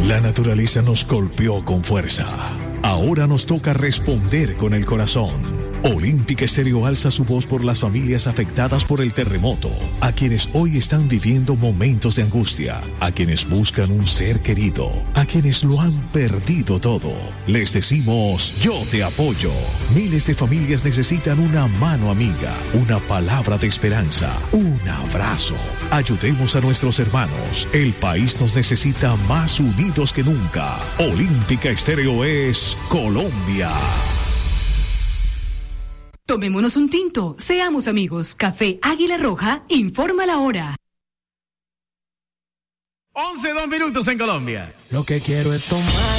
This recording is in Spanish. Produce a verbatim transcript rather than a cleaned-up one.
La naturaleza nos golpeó con fuerza. Ahora nos toca responder con el corazón. Olímpica Estéreo alza su voz por las familias afectadas por el terremoto, a quienes hoy están viviendo momentos de angustia, a quienes buscan un ser querido, a quienes lo han perdido todo. Les decimos, yo te apoyo. Miles de familias necesitan una mano amiga, una palabra de esperanza, un abrazo. Ayudemos a nuestros hermanos. El país nos necesita más unidos que nunca. Olímpica Estéreo es Colombia. Tomémonos un tinto, seamos amigos. Café Águila Roja, informa la hora. once, dos minutos en Colombia. Lo que quiero es tomar.